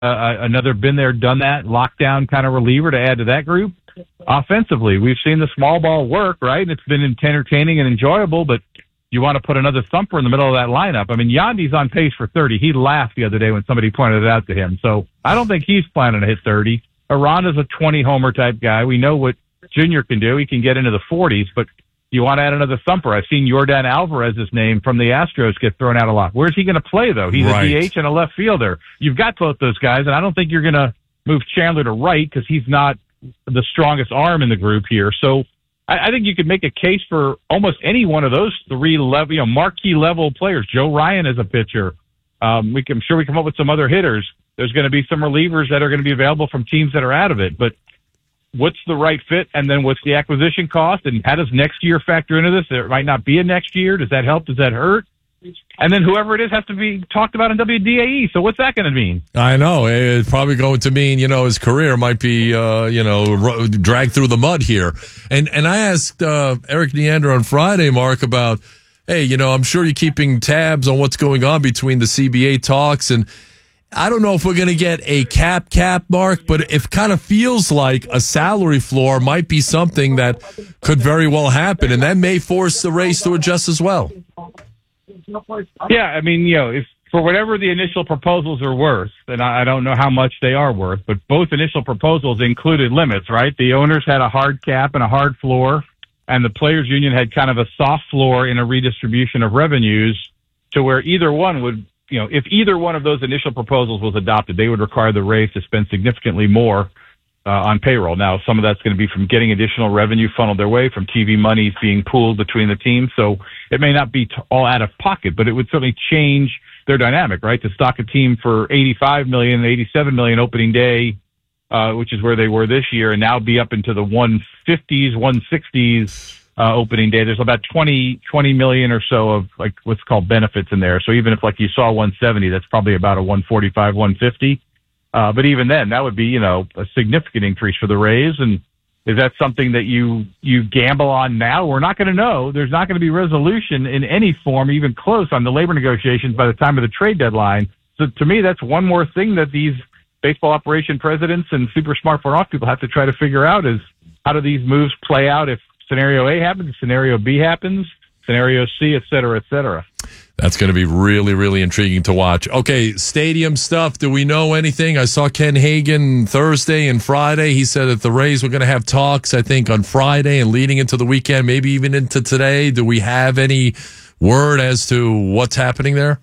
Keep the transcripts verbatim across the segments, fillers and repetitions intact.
uh, another been there, done that, lockdown kind of reliever to add to that group. Offensively, we've seen the small ball work, right? And it's been entertaining and enjoyable, but you want to put another thumper in the middle of that lineup. I mean, Yandy's on pace for thirty. He laughed the other day when somebody pointed it out to him. So I don't think he's planning to hit thirty. Aranda's a twenty-homer type guy. We know what Junior can do. He can get into the forties, but you want to add another thumper. I've seen Yordan Alvarez's name from the Astros get thrown out a lot. Where's he going to play, though? He's right. A D H and a left fielder. You've got both those guys, and I don't think you're going to move Chandler to right because he's not the strongest arm in the group here. So I, I think you could make a case for almost any one of those three level, you know, marquee level players. Joe Ryan is a pitcher. Um, we can, I'm sure we can come up with some other hitters. There's going to be some relievers that are going to be available from teams that are out of it. But what's the right fit, and then what's the acquisition cost, and how does next year factor into this? There might not be a next year. Does that help? Does that hurt? And then whoever it is has to be talked about in W D A E. So what's that going to mean? I know. It's probably going to mean, you know, his career might be, uh, you know, dragged through the mud here. And and I asked uh, Eric Neander on Friday, Mark, about, hey, you know, I'm sure you're keeping tabs on what's going on between the C B A talks, and I don't know if we're going to get a cap cap, Mark, but it kind of feels like a salary floor might be something that could very well happen, and that may force the Rays to adjust as well. Yeah, I mean, you know, if for whatever the initial proposals are worth, and I, I don't know how much they are worth, but both initial proposals included limits, right? The owners had a hard cap and a hard floor, and the players' union had kind of a soft floor in a redistribution of revenues to where either one would, you know, if either one of those initial proposals was adopted, they would require the Rays to spend significantly more uh, on payroll. Now, some of that's going to be from getting additional revenue funneled their way, from T V monies being pooled between the teams. So it may not be t- all out of pocket, but it would certainly change their dynamic, right? To stock a team for eighty-five million dollars, eighty-seven million dollars opening day, uh, which is where they were this year, and now be up into the one fifties, one sixties uh, opening day. There's about twenty, twenty million or so of like what's called benefits in there. So even if like you saw one seventy, that's probably about a one forty-five, one fifty. Uh, but even then, that would be, you know, a significant increase for the Rays. And is that something that you, you gamble on now? We're not going to know. There's not going to be resolution in any form, even close, on the labor negotiations by the time of the trade deadline. So to me, that's one more thing that these baseball operation presidents and super smart front office people have to try to figure out is how do these moves play out if scenario A happens, scenario B happens, scenario C, et cetera, et cetera. That's going to be really, really intriguing to watch. Okay, stadium stuff. Do we know anything? I saw Ken Hagan Thursday and Friday. He said that the Rays were going to have talks, I think, on Friday and leading into the weekend, maybe even into today. Do we have any word as to what's happening there?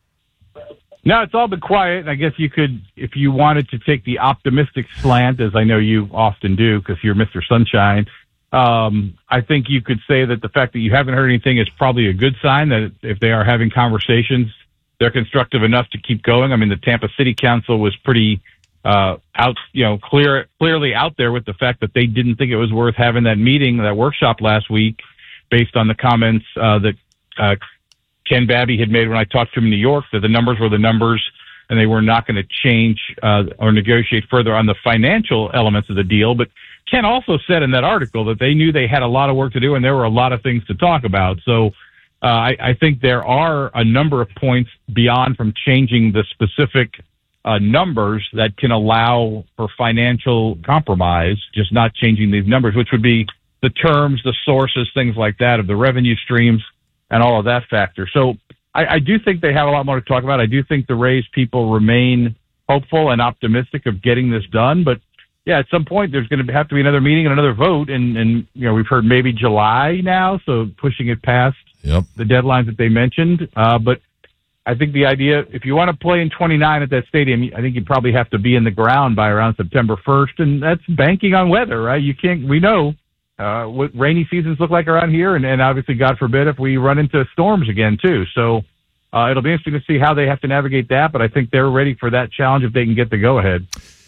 No, it's all been quiet. I guess you could, if you wanted to take the optimistic slant, as I know you often do because you're Mister Sunshine, Um, I think you could say that the fact that you haven't heard anything is probably a good sign that if they are having conversations, they're constructive enough to keep going. I mean, the Tampa City Council was pretty, uh, out, you know, clear, clearly out there with the fact that they didn't think it was worth having that meeting, that workshop last week based on the comments, uh, that, uh, Ken Babby had made when I talked to him in New York, that the numbers were the numbers and they were not going to change, uh, or negotiate further on the financial elements of the deal. But Ken also said in that article that they knew they had a lot of work to do and there were a lot of things to talk about. So uh, I, I think there are a number of points beyond from changing the specific uh, numbers that can allow for financial compromise, just not changing these numbers, which would be the terms, the sources, things like that of the revenue streams and all of that factor. So I, I do think they have a lot more to talk about. I do think the Rays people remain hopeful and optimistic of getting this done, but yeah, at some point there's going to have to be another meeting and another vote, and, and you know we've heard maybe July now, so pushing it past yep. the deadlines that they mentioned. Uh, but I think the idea, if you want to play in twenty-nine at that stadium, I think you probably have to be in the ground by around September first, and that's banking on weather, right? You can't. We know uh, what rainy seasons look like around here, and, and obviously, God forbid, if we run into storms again too. So uh, it'll be interesting to see how they have to navigate that. But I think they're ready for that challenge if they can get the go ahead.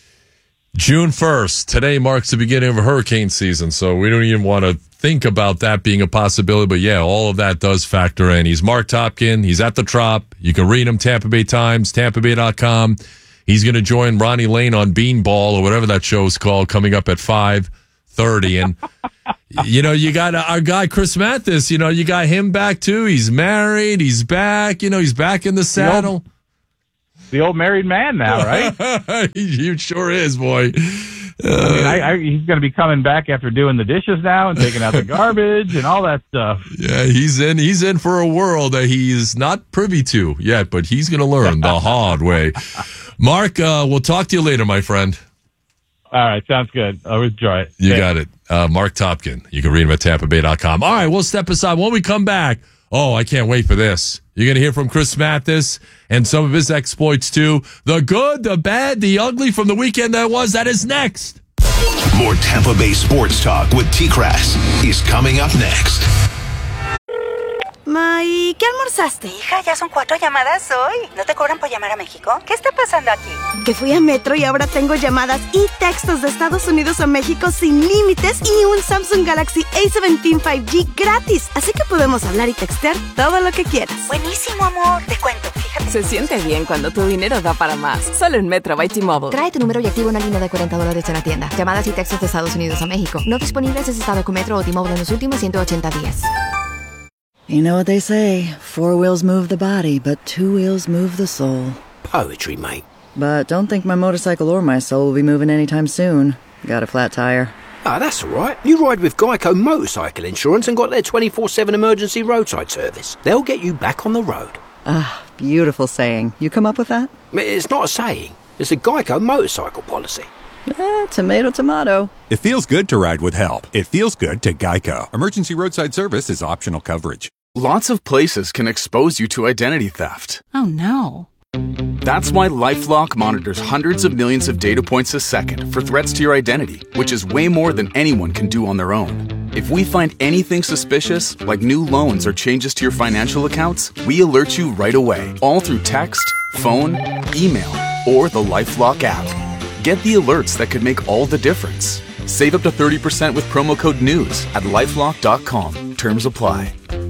June first, today marks the beginning of a hurricane season, so we don't even want to think about that being a possibility, but yeah, all of that does factor in. He's Mark Topkin. He's at the Trop. You can read him, Tampa Bay Times, tampa bay dot com. He's going to join Ronnie Lane on Beanball, or whatever that show's called, coming up at five thirty. And, you know, you got our guy Chris Mathis, you know, you got him back too. He's married. He's back. You know, he's back in the saddle. the old married man now, right? He sure is, boy. Uh, I mean, I, I, he's going to be coming back after doing the dishes now and taking out the garbage and all that stuff. Yeah, he's in. He's in for a world that he's not privy to yet, but he's going to learn the hard way. Mark, uh, we'll talk to you later, my friend. All right, sounds good. I'll enjoy it. You yeah. got it. Uh, Mark Topkin. You can read him at Tampa Bay dot com. All right, we'll step aside. When we come back, oh, I can't wait for this. You're going to hear from Chris Mathis and some of his exploits, too. The good, the bad, the ugly from the weekend that was. That is next. More Tampa Bay sports talk with T-Crass is coming up next. Ma, ¿y qué almorzaste? Hija, ya son cuatro llamadas hoy. ¿No te cobran por llamar a México? ¿Qué está pasando aquí? Que fui a Metro y ahora tengo llamadas y textos de Estados Unidos a México sin límites y un Samsung Galaxy A diecisiete cinco G gratis. Así que podemos hablar y textear todo lo que quieras. Buenísimo, amor. Te cuento, fíjate. Se siente bien cuando tu dinero da para más. Solo en Metro by T-Mobile. Trae tu número y activa una línea de cuarenta dólares en la tienda. Llamadas y textos de Estados Unidos a México. No disponibles en estado con Metro o T-Mobile en los últimos ciento ochenta días. You know what they say, four wheels move the body, but two wheels move the soul. Poetry, mate. But don't think my motorcycle or my soul will be moving anytime soon. Got a flat tire. Ah, that's all right. You ride with Geico Motorcycle Insurance and got their twenty-four seven emergency roadside service. They'll get you back on the road. Ah, beautiful saying. You come up with that? It's not a saying. It's a Geico motorcycle policy. Eh, tomato, tomato. It feels good to ride with help. It feels good to Geico. Emergency roadside service is optional coverage. Lots of places can expose you to identity theft. Oh, no. That's why LifeLock monitors hundreds of millions of data points a second for threats to your identity, which is way more than anyone can do on their own. If we find anything suspicious, like new loans or changes to your financial accounts, we alert you right away, all through text, phone, email, or the LifeLock app. Get the alerts that could make all the difference. Save up to thirty percent with promo code NEWS at lifelock dot com. Terms apply.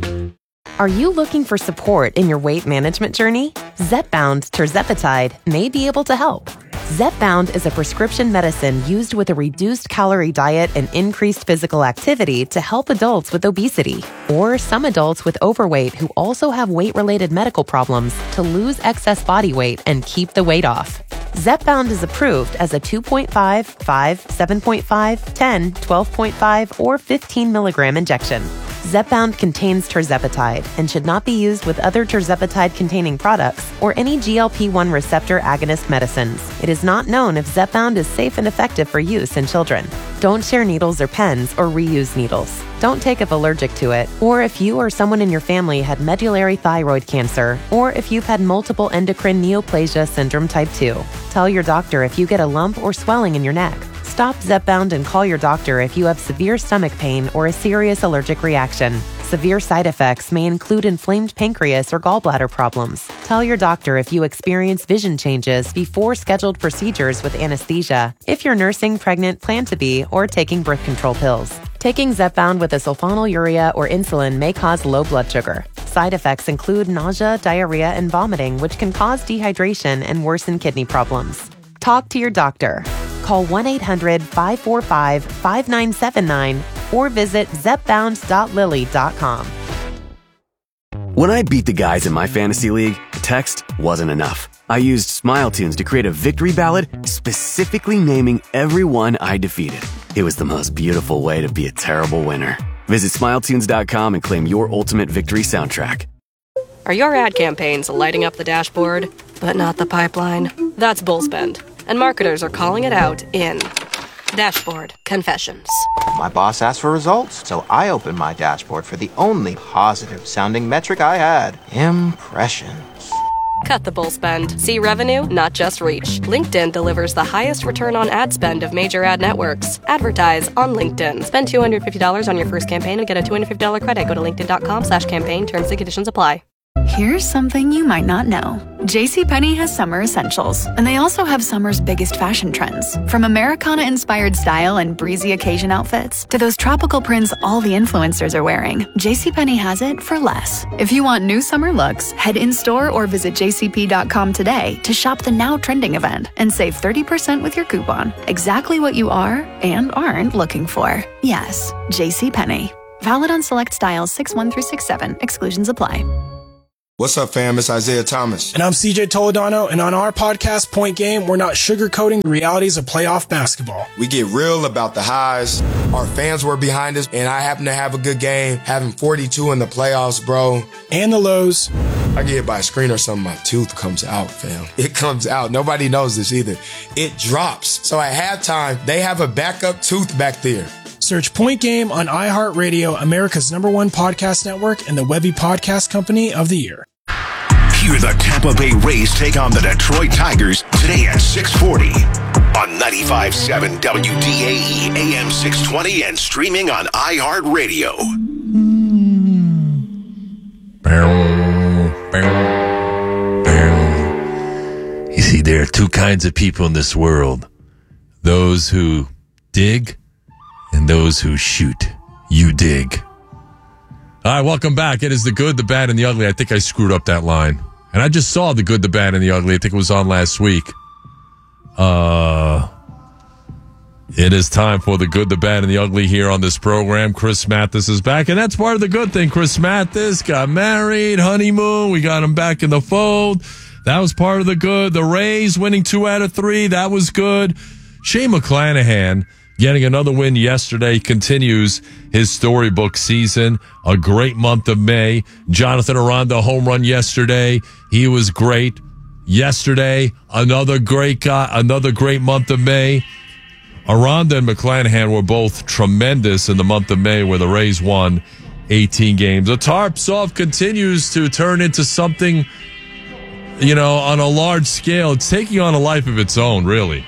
Are you looking for support in your weight management journey? Zepbound tirzepatide may be able to help. Zepbound is a prescription medicine used with a reduced calorie diet and increased physical activity to help adults with obesity or some adults with overweight who also have weight-related medical problems to lose excess body weight and keep the weight off. Zepbound is approved as a two point five, five, seven point five, ten, twelve point five, or fifteen milligram injection. Zepbound contains tirzepatide and should not be used with other tirzepatide-containing products or any G L P one receptor agonist medicines. It is not known if Zepbound is safe and effective for use in children. Don't share needles or pens or reuse needles. Don't take if allergic to it, or if you or someone in your family had medullary thyroid cancer, or if you've had multiple endocrine neoplasia syndrome type two. Tell your doctor if you get a lump or swelling in your neck. Stop Zepbound and call your doctor if you have severe stomach pain or a serious allergic reaction. Severe side effects may include inflamed pancreas or gallbladder problems. Tell your doctor if you experience vision changes before scheduled procedures with anesthesia, if you're nursing, pregnant, plan to be, or taking birth control pills. Taking Zepbound with a sulfonylurea or insulin may cause low blood sugar. Side effects include nausea, diarrhea, and vomiting, which can cause dehydration and worsen kidney problems. Talk to your doctor. Call one eight hundred, five four five, five nine seven nine or visit zepbound dot lilly dot com. When I beat the guys in my fantasy league, text wasn't enough. I used Smile Tunes to create a victory ballad specifically naming everyone I defeated. It was the most beautiful way to be a terrible winner. Visit smile tunes dot com and claim your ultimate victory soundtrack. Are your ad campaigns lighting up the dashboard, but not the pipeline? That's Bullspend. And marketers are calling it out in Dashboard Confessions. My boss asked for results, so I opened my dashboard for the only positive-sounding metric I had. Impressions. Cut the bull spend. See revenue, not just reach. LinkedIn delivers the highest return on ad spend of major ad networks. Advertise on LinkedIn. Spend two hundred fifty dollars on your first campaign and get a two hundred fifty dollars credit. Go to linkedin dot com slash campaign. Terms and conditions apply. Here's something you might not know. JCPenney has summer essentials, and they also have summer's biggest fashion trends. From Americana-inspired style and breezy occasion outfits to those tropical prints all the influencers are wearing, JCPenney has it for less. If you want new summer looks, head in-store or visit j c p dot com today to shop the now trending event and save thirty percent with your coupon. Exactly what you are and aren't looking for. Yes, JCPenney. Valid on select styles six one through six seven. Exclusions apply. What's up, fam? It's Isaiah Thomas. And I'm C J Toledano, and on our podcast, Point Game, we're not sugarcoating the realities of playoff basketball. We get real about the highs. Our fans were behind us, and I happen to have a good game, having forty-two in the playoffs, bro. And the lows. I get hit by a screen or something, my tooth comes out, fam. It comes out. Nobody knows this either. It drops. So at halftime, they have a backup tooth back there. Search Point Game on iHeartRadio, America's number one podcast network, and the Webby Podcast Company of the Year. Hear the Tampa Bay Rays take on the Detroit Tigers today at six forty on ninety-five point seven W D A E A M six twenty and streaming on iHeartRadio. You see, there are two kinds of people in this world. Those who dig and those who shoot. You dig. All right, welcome back. It is the good, the bad, and the ugly. I think I screwed up that line. And I just saw the good, the bad, and the ugly. I think it was on last week. Uh, it is time for the good, the bad, and the ugly here on this program. Chris Mathis is back, and that's part of the good thing. Chris Mathis got married, honeymoon. We got him back in the fold. That was part of the good. The Rays winning two out of three. That was good. Shane McClanahan getting another win yesterday, continues his storybook season. A great month of May. Jonathan Aranda home run yesterday. He was great. Yesterday, another great guy, another great month of May. Aranda and McClanahan were both tremendous in the month of May where the Rays won eighteen games. The tarp soft continues to turn into something, you know, on a large scale. It's taking on a life of its own, really.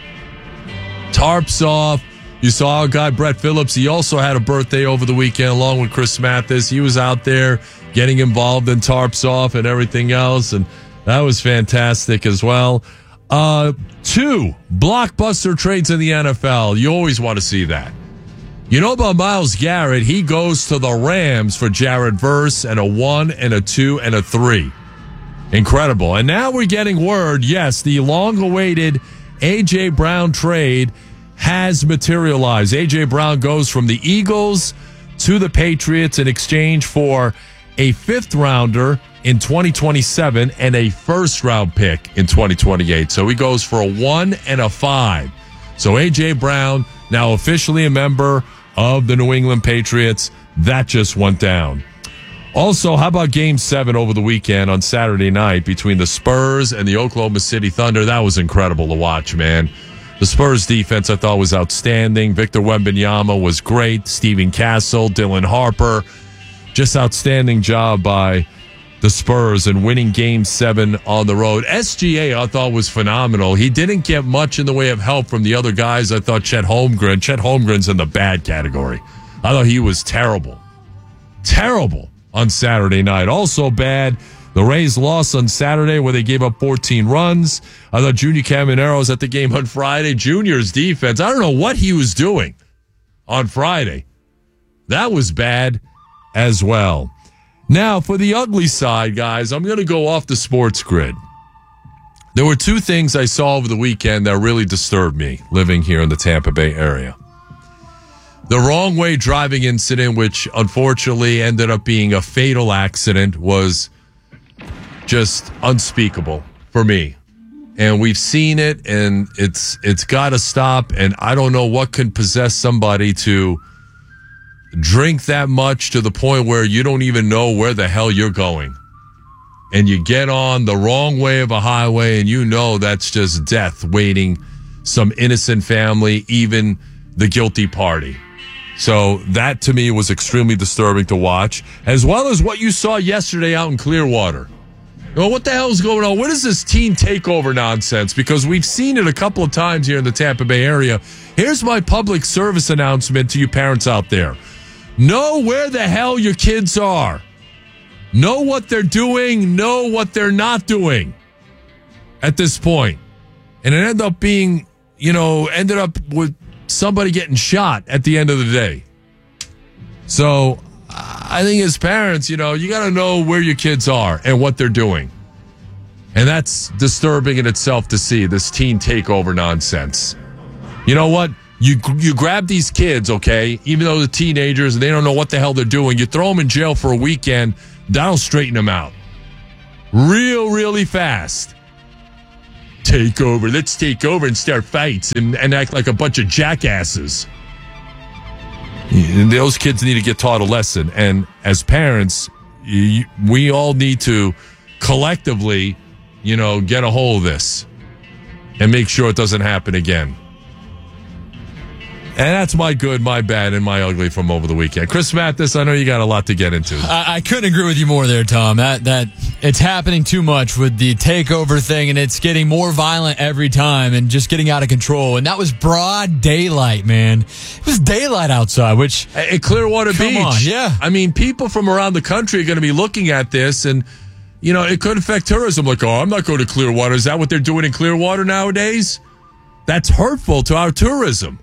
Tarp soft. You saw our guy, Brett Phillips. He also had a birthday over the weekend along with Chris Mathis. He was out there getting involved in Tarps Off and everything else, and that was fantastic as well. Uh, two blockbuster trades in the N F L. You always want to see that. You know about Myles Garrett? He goes to the Rams for Jared Verse and a one and a two and a three. Incredible. And now we're getting word, yes, the long-awaited A J. Brown trade has materialized. A J. Brown goes from the Eagles to the Patriots in exchange for a fifth rounder in twenty twenty-seven and a first round pick in twenty twenty-eight. So he goes for a one and a five. So A J. Brown now officially a member of the New England Patriots. That just went down. Also, how about game seven over the weekend on Saturday night between the Spurs and the Oklahoma City Thunder? That was incredible to watch, man. The Spurs defense I thought was outstanding. Victor Wembanyama was great. Steven Castle, Dylan Harper. Just outstanding job by the Spurs in winning game seven on the road. S G A I thought was phenomenal. He didn't get much in the way of help from the other guys. I thought Chet Holmgren. Chet Holmgren's in the bad category. I thought he was terrible. Terrible on Saturday night. Also bad, the Rays lost on Saturday where they gave up fourteen runs. I thought Junior Caminero was at the game on Friday. Junior's defense, I don't know what he was doing on Friday. That was bad as well. Now, for the ugly side, guys, I'm going to go off the sports grid. There were two things I saw over the weekend that really disturbed me living here in the Tampa Bay area. The wrong way driving incident, which unfortunately ended up being a fatal accident, was just unspeakable for me. And we've seen it, and it's it's got to stop. And I don't know what can possess somebody to drink that much to the point where you don't even know where the hell you're going. And you get on the wrong way of a highway, and you know that's just death waiting some innocent family, even the guilty party. So that, to me, was extremely disturbing to watch, as well as what you saw yesterday out in Clearwater. Well, what the hell is going on? What is this teen takeover nonsense? Because we've seen it a couple of times here in the Tampa Bay area. Here's my public service announcement to you parents out there. Know where the hell your kids are. Know what they're doing. Know what they're not doing at this point. And it ended up being, you know, ended up with somebody getting shot at the end of the day. So I think as parents, you know, you got to know where your kids are and what they're doing. And that's disturbing in itself to see this teen takeover nonsense. You know what? You you grab these kids, okay, even though they're teenagers and they don't know what the hell they're doing. You throw them in jail for a weekend. That'll straighten them out. real, really fast. Take over. Let's take over and start fights and, and act like a bunch of jackasses. And those kids need to get taught a lesson. And as parents, you, we all need to collectively, you know, get a hold of this and make sure it doesn't happen again. And that's my good, my bad, and my ugly from over the weekend. Chris Mathis, I know you got a lot to get into. I, I couldn't agree with you more there, Tom. That that it's happening too much with the takeover thing, and it's getting more violent every time and just getting out of control. And that was broad daylight, man. It was daylight outside, which... At Clearwater come Beach. on, yeah. I mean, people from around the country are going to be looking at this, and, you know, it could affect tourism. Like, oh, I'm not going to Clearwater. Is that what they're doing in Clearwater nowadays? That's hurtful to our tourism.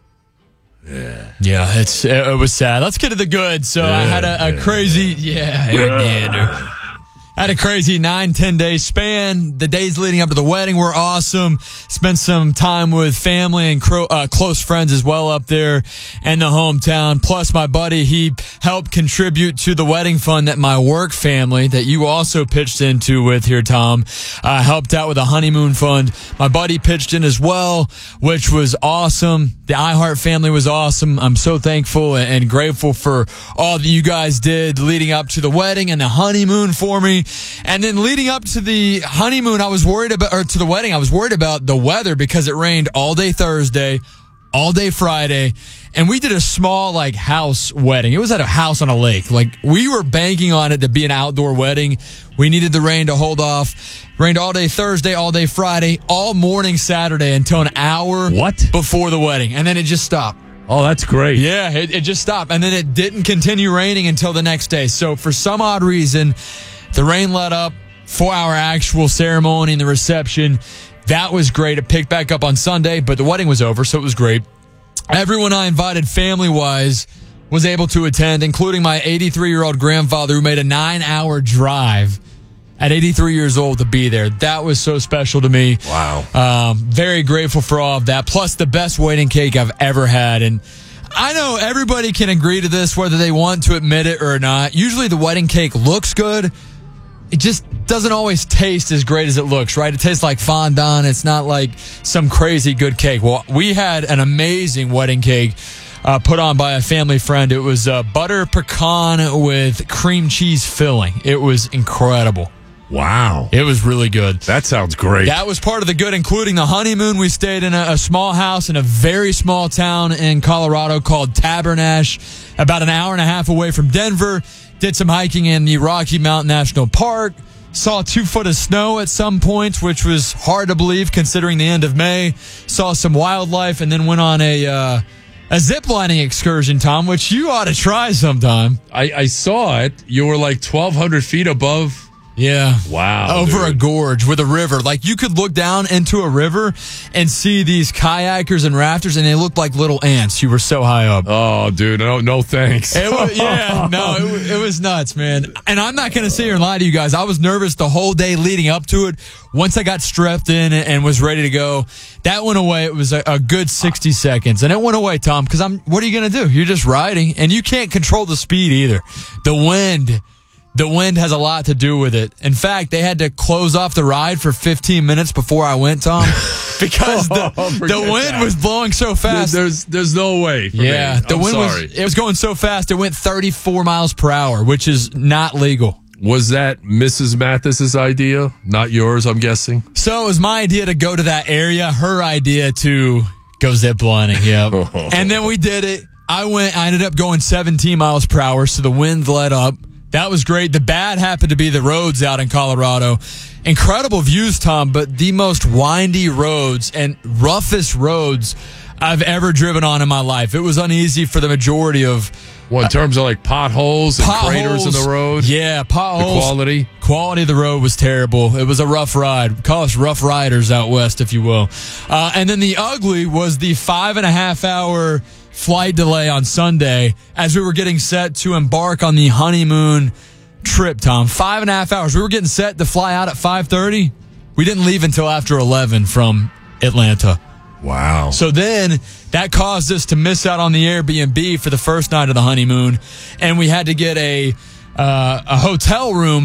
Yeah, yeah, it's it was sad. Let's get to the good. So yeah, I had a, a yeah, crazy, yeah, yeah. I had a crazy nine, ten day span. The days leading up to the wedding were awesome. Spent some time with family and cro- uh, close friends as well up there in the hometown. Plus, my buddy, he helped contribute to the wedding fund that my work family, that you also pitched into with here, Tom, uh, helped out with a honeymoon fund. My buddy pitched in as well, which was awesome. The iHeart family was awesome. I'm so thankful and grateful for all that you guys did leading up to the wedding and the honeymoon for me. And then leading up to the honeymoon, I was worried about, or to the wedding, I was worried about the weather because it rained all day Thursday, all day Friday. And we did a small, like, house wedding. It was at a house on a lake. Like, we were banking on it to be an outdoor wedding. We needed the rain to hold off. Rained all day Thursday, all day Friday, all morning Saturday until an hour what? before the wedding. And then it just stopped. Oh, that's great. Yeah, it, it just stopped. And then it didn't continue raining until the next day. So for some odd reason, the rain let up. Four-hour actual ceremony and the reception. That was great. It picked back up on Sunday, but the wedding was over, so it was great. Everyone I invited family-wise was able to attend, including my eighty-three-year-old grandfather who made a nine-hour drive at eighty-three years old to be there. That was so special to me. Wow. Um, very grateful for all of that, plus the best wedding cake I've ever had. And I know everybody can agree to this, whether they want to admit it or not. Usually the wedding cake looks good. It just doesn't always taste as great as it looks, right? It tastes like fondant. It's not like some crazy good cake. Well, we had an amazing wedding cake uh, put on by a family friend. It was uh, butter pecan with cream cheese filling. It was incredible. Wow. It was really good. That sounds great. That was part of the good, including the honeymoon. We stayed in a, a small house in a very small town in Colorado called Tabernash, about an hour and a half away from Denver. Did some hiking in the Rocky Mountain National Park. Saw two foot of snow at some points, which was hard to believe considering the end of May. Saw some wildlife and then went on a uh, a zip lining excursion, Tom, which you ought to try sometime. I, I saw it. You were like twelve hundred feet above. Yeah. Wow. Over dude. a gorge with a river. Like, you could look down into a river and see these kayakers and rafters, and they looked like little ants. You were so high up. Oh, dude. No, no thanks. It was, yeah. No, it, it was nuts, man. And I'm not going to sit here and lie to you guys. I was nervous the whole day leading up to it. Once I got strapped in and was ready to go, that went away. It was a, a good sixty seconds. And it went away, Tom, because I'm, what are you going to do? You're just riding, and you can't control the speed either. The wind. The wind has a lot to do with it. In fact, they had to close off the ride for fifteen minutes before I went, Tom, because the, oh, the wind that. was blowing so fast. There's there's no way. For yeah, me. the I'm wind sorry. was it was going so fast. It went thirty-four miles per hour, which is not legal. Was that Missus Mathis's idea, not yours? I'm guessing. So it was my idea to go to that area. Her idea to go ziplining. Yep. And then we did it. I went. I ended up going seventeen miles per hour, so the wind let up. That was great. The bad happened to be the roads out in Colorado. Incredible views, Tom, but the most windy roads and roughest roads I've ever driven on in my life. It was uneasy for the majority of... Well, in terms of like potholes and potholes, craters in the road? Yeah, potholes. The quality? Quality of the road was terrible. It was a rough ride. Call us rough riders out west, if you will. Uh, and then the ugly was the five and a half hour... flight delay on Sunday as we were getting set to embark on the honeymoon trip, Tom. Five and a half hours. We were getting set to fly out at five thirty. We didn't leave until after eleven from Atlanta. Wow. So then that caused us to miss out on the Airbnb for the first night of the honeymoon, and we had to get a uh, a hotel room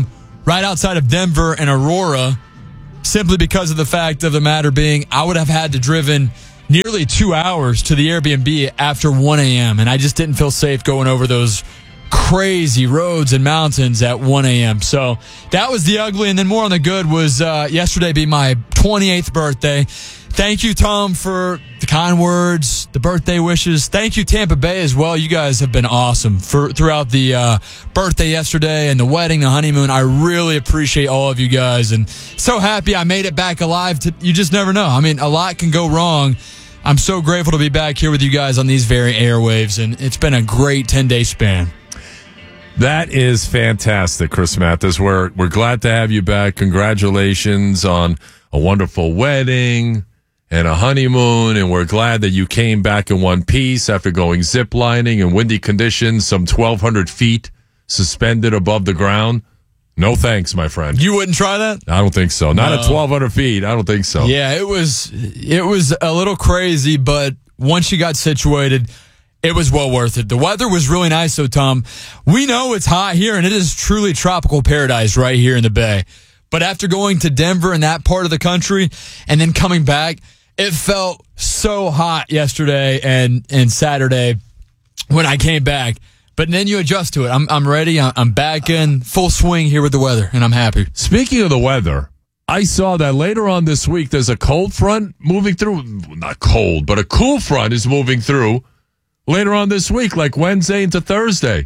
right outside of Denver and Aurora, simply because of the fact of the matter being I would have had to driven nearly two hours to the Airbnb after one a.m., and I just didn't feel safe going over those crazy roads and mountains at one a.m. So that was the ugly, and then more on the good was uh, yesterday being my twenty-eighth birthday. Thank you, Tom, for the kind words, the birthday wishes. Thank you, Tampa Bay, as well. You guys have been awesome for throughout the uh, birthday yesterday and the wedding, the honeymoon. I really appreciate all of you guys, and so happy I made it back alive. To, you just never know. I mean, a lot can go wrong. I'm so grateful to be back here with you guys on these very airwaves, and it's been a great ten-day span. That is fantastic, Chris Mathis. We're, we're glad to have you back. Congratulations on a wonderful wedding and a honeymoon, and we're glad that you came back in one piece after going ziplining in windy conditions, some twelve hundred feet suspended above the ground. No thanks, my friend. You wouldn't try that? I don't think so. Not no. at twelve hundred feet. I don't think so. Yeah, it was it was a little crazy, but once you got situated, it was well worth it. The weather was really nice, though, Tom. We know it's hot here, and it is truly tropical paradise right here in the Bay. But after going to Denver and that part of the country and then coming back, it felt so hot yesterday and, and Saturday when I came back. But then you adjust to it. I'm I'm ready. I'm back in full swing here with the weather, and I'm happy. Speaking of the weather, I saw that later on this week there's a cold front moving through. Not cold, but a cool front is moving through later on this week, like Wednesday into Thursday.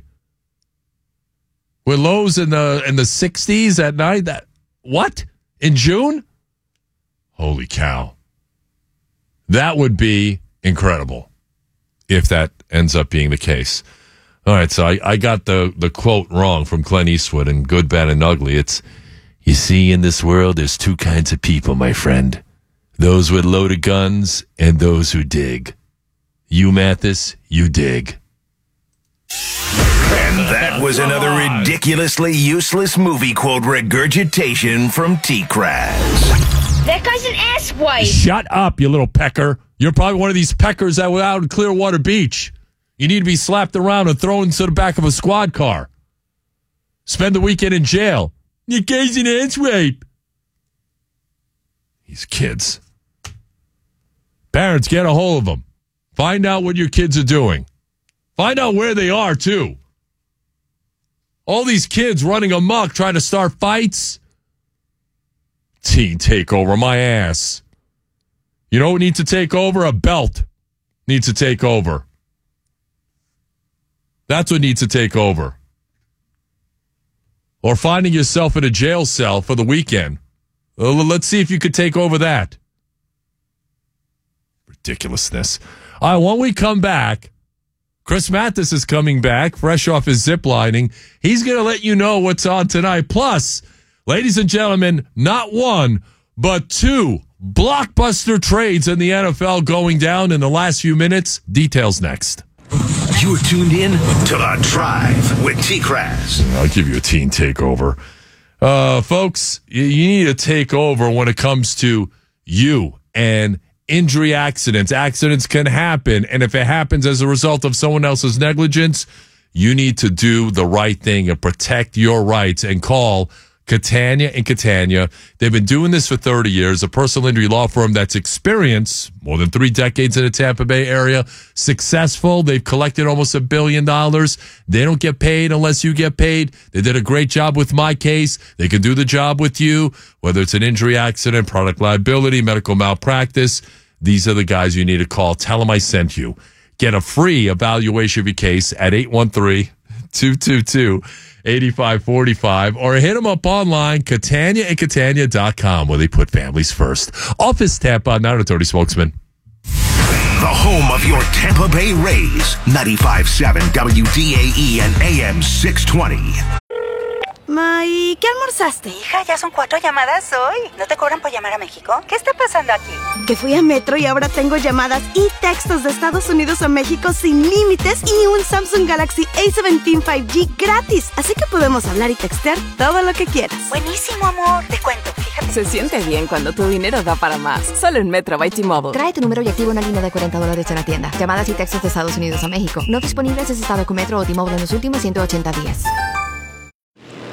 With lows in the in the sixties at night. That what? In June? Holy cow. That would be incredible if that ends up being the case. All right, so I, I got the, the quote wrong from Clint Eastwood in Good, Bad, and Ugly. It's, you see, in this world, there's two kinds of people, my friend. Those with loaded guns and those who dig. You, Mathis, you dig. And that was another ridiculously useless movie quote regurgitation from T-Kraz. That guy's an asswipe. Shut up, you little pecker. You're probably one of these peckers that were out in Clearwater Beach. You need to be slapped around and thrown into the back of a squad car. Spend the weekend in jail. Your guy's an asswipe. These kids. Parents, get a hold of them. Find out what your kids are doing. Find out where they are, too. All these kids running amok trying to start fights. Teen takeover, my ass. You know what needs to take over? A belt needs to take over. That's what needs to take over. Or finding yourself in a jail cell for the weekend. Well, let's see if you could take over that. Ridiculousness. All right, when we come back, Chris Mathis is coming back, fresh off his ziplining. He's going to let you know what's on tonight. Plus, ladies and gentlemen, not one, but two blockbuster trades in the N F L going down in the last few minutes. Details next. You're tuned in to The Drive with T-Kraz. I'll give you a teen takeover. Uh, folks, you need a takeover when it comes to you and injury accidents. Accidents can happen, and if it happens as a result of someone else's negligence, you need to do the right thing and protect your rights and call Catania and Catania. They've been doing this for thirty years, a personal injury law firm that's experienced more than three decades in the Tampa Bay area, successful. They've collected almost a billion dollars. They don't get paid unless you get paid. They did a great job with my case. They can do the job with you, whether it's an injury, accident, product liability, medical malpractice. These are the guys you need to call. Tell them I sent you. Get a free evaluation of your case at eight one three, two two two, eight five four five or hit them up online, Catania and Catania dot com, where they put families first. Office Tampa, Nine Authority spokesman. The home of your Tampa Bay Rays, ninety-five point seven W D A E and A M six twenty. Ma, ¿y qué almorzaste? Hija, ya son cuatro llamadas hoy. ¿No te cobran por llamar a México? ¿Qué está pasando aquí? Que fui a Metro y ahora tengo llamadas y textos de Estados Unidos a México sin límites y un Samsung Galaxy A diecisiete cinco G gratis. Así que podemos hablar y textear todo lo que quieras. Buenísimo, amor. Te cuento, fíjate. Se siente bien cuando tu dinero da para más. Solo en Metro by T-Mobile. Trae tu número y activa una línea de cuarenta dólares en la tienda. Llamadas y textos de Estados Unidos a México. No disponibles en estado con Metro o T-Mobile en los últimos ciento ochenta días.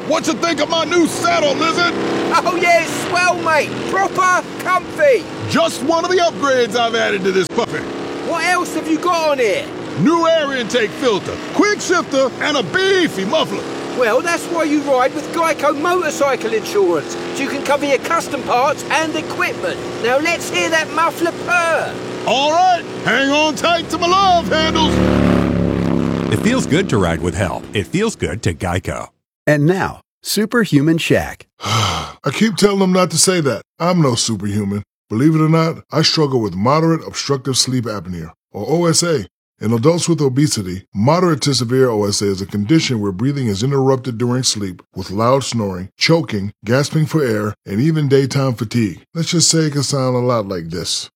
what you think of my new saddle, Lizard? Oh, yeah, it's swell, mate. Proper comfy. Just one of the upgrades I've added to this puppy. What else have you got on here? New air intake filter, quick shifter, and a beefy muffler. Well, that's why you ride with Geico Motorcycle Insurance, so you can cover your custom parts and equipment. Now let's hear that muffler purr. All right, hang on tight to my love handles. It feels good to ride with help. It feels good to Geico. And now, Superhuman Shaq. I keep telling them not to say that. I'm no superhuman. Believe it or not, I struggle with moderate obstructive sleep apnea, or O S A. In adults with obesity, moderate to severe O S A is a condition where breathing is interrupted during sleep with loud snoring, choking, gasping for air, and even daytime fatigue. Let's just say it can sound a lot like this.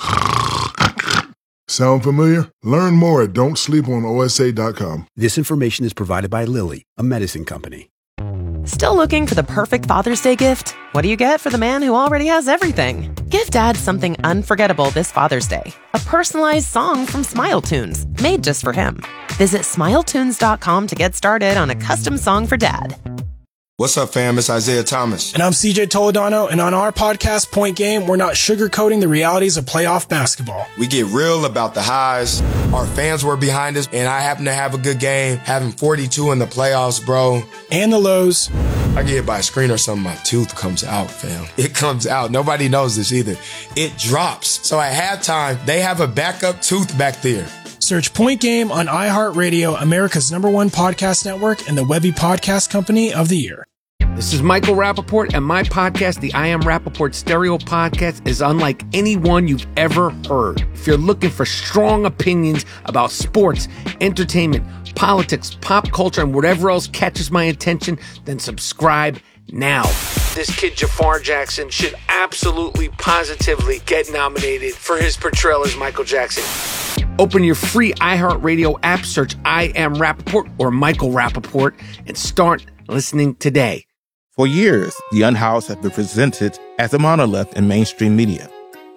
Sound familiar? Learn more at don't sleep on O S A dot com. This information is provided by Lilly, a medicine company. Still looking for the perfect Father's Day gift? What do you get for the man who already has everything? Give Dad something unforgettable this Father's Day. A personalized song from Smile Tunes, made just for him. Visit smile tunes dot com to get started on a custom song for Dad. What's up, fam? It's Isaiah Thomas. And I'm C J Toledano, and on our podcast, Point Game, we're not sugarcoating the realities of playoff basketball. We get real about the highs. Our fans were behind us, and I happen to have a good game, having forty-two in the playoffs, bro. And the lows. I get hit by a screen or something, my tooth comes out, fam. It comes out. Nobody knows this either. It drops. So at halftime, they have a backup tooth back there. Search Point Game on iHeartRadio, America's number one podcast network, and the Webby Podcast Company of the Year. This is Michael Rappaport, and my podcast, the I Am Rappaport Stereo Podcast, is unlike anyone you've ever heard. If you're looking for strong opinions about sports, entertainment, politics, pop culture, and whatever else catches my attention, then subscribe now. This kid Jafar Jackson should absolutely, positively get nominated for his portrayal as Michael Jackson. Open your free iHeartRadio app, search I Am Rappaport or Michael Rappaport, and start listening today. For years, The Unhoused has been presented as a monolith in mainstream media.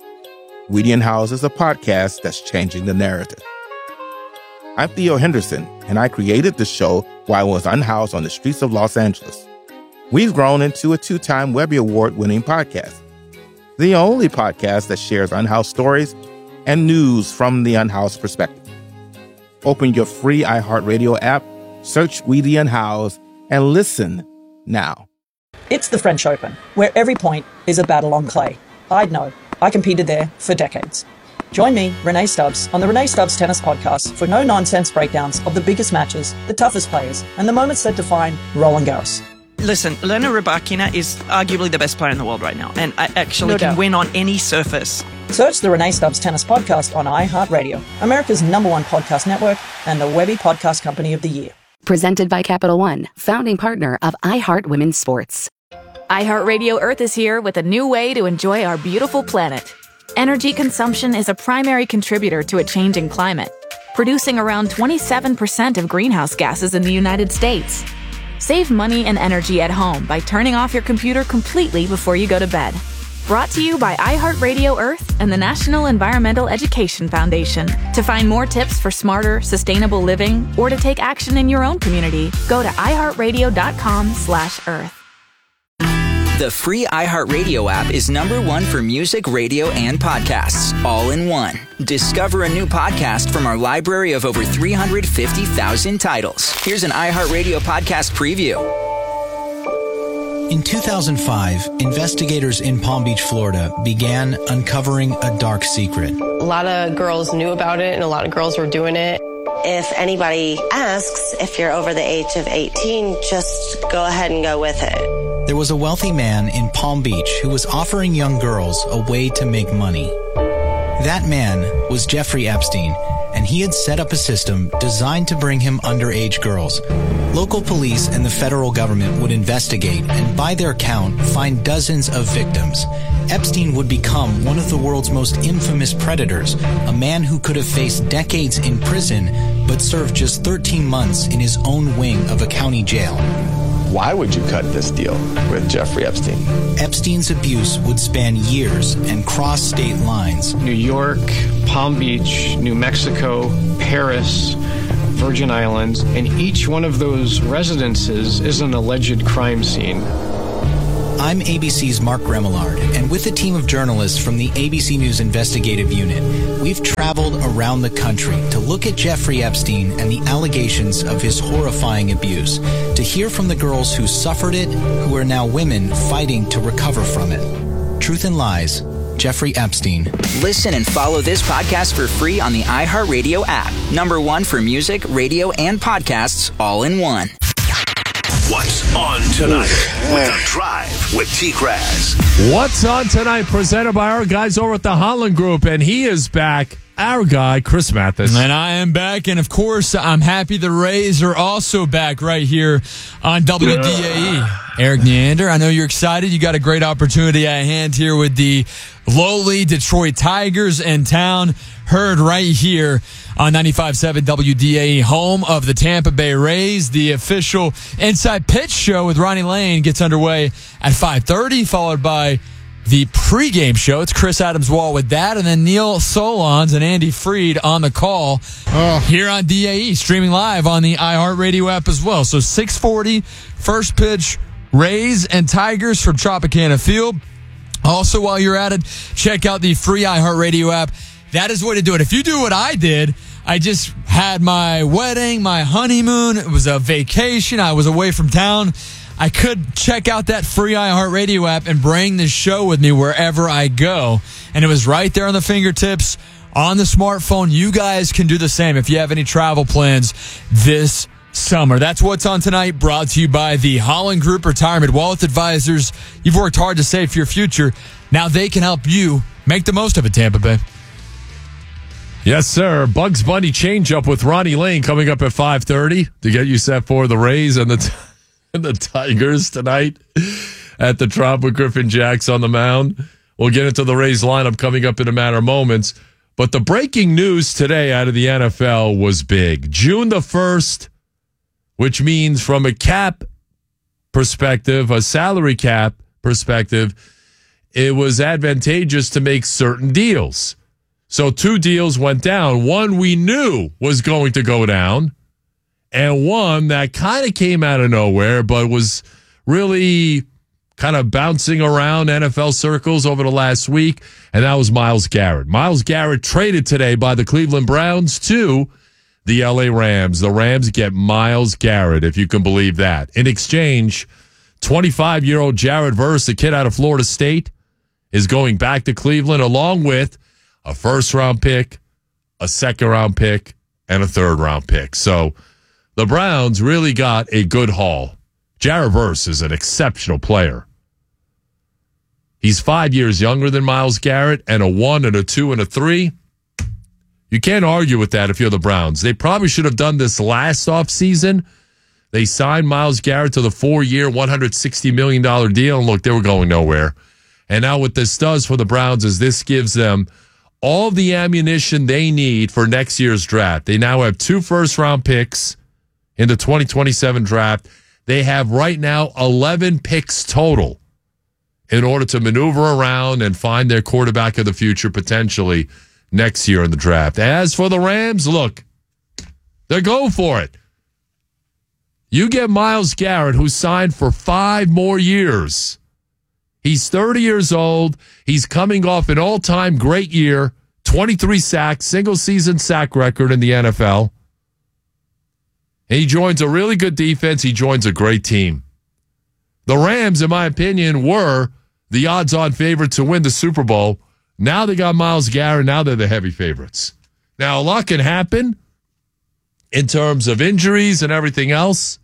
We The Unhoused is a podcast that's changing the narrative. I'm Theo Henderson, and I created the show while I was unhoused on the streets of Los Angeles. We've grown into a two-time Webby Award-winning podcast, the only podcast that shares unhoused stories and news from the unhoused perspective. Open your free iHeartRadio app, search We The Unhoused, and listen now. It's the French Open, where every point is a battle on clay. I'd know. I competed there for decades. Join me, Renee Stubbs, on the Renee Stubbs Tennis Podcast for no-nonsense breakdowns of the biggest matches, the toughest players, and the moments that define Roland Garros. Listen, Elena Rybakina is arguably the best player in the world right now, and I actually No can doubt. win on any surface. Search the Renee Stubbs Tennis Podcast on iHeartRadio, America's number one podcast network, and the Webby Podcast Company of the Year. Presented by Capital One, founding partner of iHeart Women's Sports. iHeartRadio Earth is here with a new way to enjoy our beautiful planet. Energy consumption is a primary contributor to a changing climate, producing around twenty-seven percent of greenhouse gases in the United States. Save money and energy at home by turning off your computer completely before you go to bed. Brought to you by iHeartRadio Earth and the National Environmental Education Foundation. To find more tips for smarter, sustainable living or to take action in your own community, go to iHeartRadio.com slash Earth. The free iHeartRadio app is number one for music, radio, and podcasts, all in one. Discover a new podcast from our library of over three hundred fifty thousand titles. Here's an iHeartRadio podcast preview. In two thousand five, investigators in Palm Beach, Florida began uncovering a dark secret. A lot of girls knew about it and a lot of girls were doing it. If anybody asks if you're over the age of eighteen, just go ahead and go with it. There was a wealthy man in Palm Beach who was offering young girls a way to make money. That man was Jeffrey Epstein, and he had set up a system designed to bring him underage girls. Local police and the federal government would investigate and, by their count, find dozens of victims. Epstein would become one of the world's most infamous predators, a man who could have faced decades in prison but served just thirteen months in his own wing of a county jail. Why would you cut this deal with Jeffrey Epstein? Epstein's abuse would span years and cross state lines. New York, Palm Beach, New Mexico, Paris, Virgin Islands, and each one of those residences is an alleged crime scene. I'm A B C's Mark Remillard, and with a team of journalists from the A B C News Investigative Unit, we've traveled around the country to look at Jeffrey Epstein and the allegations of his horrifying abuse, to hear from the girls who suffered it, who are now women fighting to recover from it. Truth and Lies, Jeffrey Epstein. Listen and follow this podcast for free on the iHeartRadio app. Number one for music, radio, and podcasts all in one. What's on tonight with The Drive with T-Kraz. What's on tonight presented by our guys over at the Holland Group, and he is back. Our guy, Chris Mathis. And I am back, and of course, I'm happy the Rays are also back right here on W D A E. Eric Neander, I know you're excited. You got a great opportunity at hand here with the lowly Detroit Tigers in town. Heard right here on ninety-five point seven W D A E, home of the Tampa Bay Rays. The official Inside Pitch show with Ronnie Lane gets underway at five thirty, followed by the pregame show. It's Chris Adams-Wall with that, and then Neil Solondz and Andy Freed on the call oh. here on D A E, streaming live on the iHeartRadio app as well. So six forty, first pitch, Rays and Tigers from Tropicana Field. Also, while you're at it, check out the free iHeartRadio app. That is the way to do it. If you do what I did, I just had my wedding, my honeymoon. It was a vacation. I was away from town. I could check out that free iHeartRadio app and bring the show with me wherever I go. And it was right there on the fingertips, on the smartphone. You guys can do the same if you have any travel plans this summer. That's what's on tonight, brought to you by the Holland Group Retirement Wealth Advisors. You've worked hard to save for your future. Now they can help you make the most of it, Tampa Bay. Yes, sir. Bugs Bunny change-up with Ronnie Lane coming up at five thirty to get you set for the Rays and the t- and the Tigers tonight at the Trop with Griffin Jacks on the mound. We'll get into the Rays lineup coming up in a matter of moments. But the breaking news today out of the N F L was big. June the first, which means from a cap perspective, a salary cap perspective, it was advantageous to make certain deals. So two deals went down. One we knew was going to go down, and one that kind of came out of nowhere, but was really kind of bouncing around N F L circles over the last week, and that was Myles Garrett. Myles Garrett traded today by the Cleveland Browns to the L A Rams. The Rams get Myles Garrett, if you can believe that. In exchange, twenty-five-year-old Jared Verse, the kid out of Florida State, is going back to Cleveland along with a first-round pick, a second-round pick, and a third-round pick. So the Browns really got a good haul. Jared Verse is an exceptional player. He's five years younger than Myles Garrett, and a one and a two and a three. You can't argue with that if you're the Browns. They probably should have done this last offseason. They signed Myles Garrett to the four-year, one hundred sixty million dollars deal, and look, they were going nowhere. And now what this does for the Browns is this gives them all the ammunition they need for next year's draft. They now have two first-round picks in the twenty twenty-seven draft. They have right now eleven picks total in order to maneuver around and find their quarterback of the future potentially next year in the draft. As for the Rams, look, they're going for it. You get Myles Garrett, who signed for five more years. He's thirty years old. He's coming off an all-time great year, twenty-three sacks, single-season sack record in the N F L. And he joins a really good defense. He joins a great team. The Rams, in my opinion, were the odds-on favorite to win the Super Bowl. Now they got Myles Garrett. Now they're the heavy favorites. Now, a lot can happen in terms of injuries and everything else.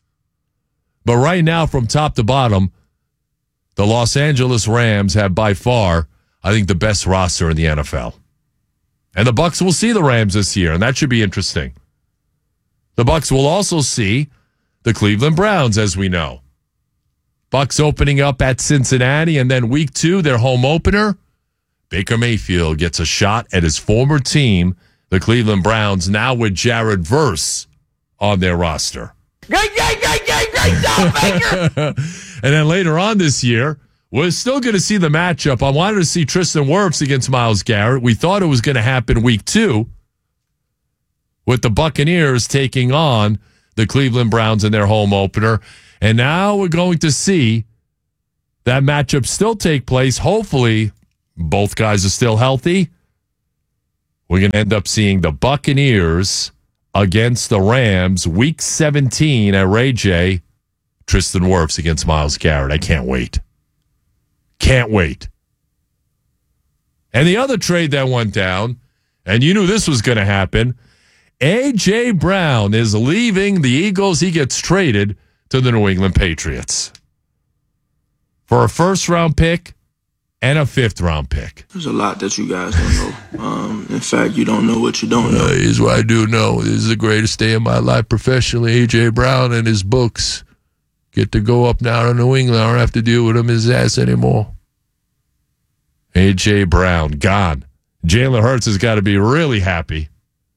But right now, from top to bottom, the Los Angeles Rams have by far, I think, the best roster in the N F L. And the Bucs will see the Rams this year, and that should be interesting. The Bucs will also see the Cleveland Browns, as we know. Bucs opening up at Cincinnati, and then week two, their home opener. Baker Mayfield gets a shot at his former team, the Cleveland Browns, now with Jared Verse on their roster. Great, great, great, great, great job, Baker! And then later on this year, we're still going to see the matchup. I wanted to see Tristan Wirfs against Myles Garrett. We thought it was going to happen week two. with the Buccaneers taking on the Cleveland Browns in their home opener. And now we're going to see that matchup still take place. Hopefully, both guys are still healthy. We're going to end up seeing the Buccaneers against the Rams, week seventeen at Ray J. Tristan Wirfs against Myles Garrett. I can't wait. Can't wait. And the other trade that went down, and you knew this was going to happen, A J. Brown is leaving the Eagles. He gets traded to the New England Patriots for a first-round pick and a fifth-round pick. There's a lot that you guys don't know. Um, in fact, you don't know what you don't know. Uh, here's what I do know. This is the greatest day of my life professionally. A J. Brown and his books get to go up now to New England. I don't have to deal with him his ass anymore. A J. Brown, gone. Jalen Hurts has got to be really happy.